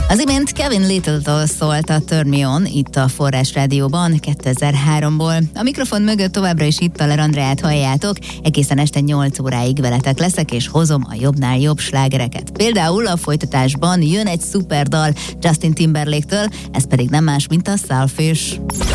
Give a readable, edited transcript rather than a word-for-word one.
Az imént Kevin Little-től szólt a Turn Me On itt a Forrás Rádióban 2003-ból. A mikrofon mögött továbbra is Hippeller Andreát halljátok, egészen este 8 óráig veletek leszek, és hozom a jobbnál jobb slágereket. Például a folytatásban jön egy szuper dal Justin Timberlake-től, ez pedig nem más, mint a Selfish.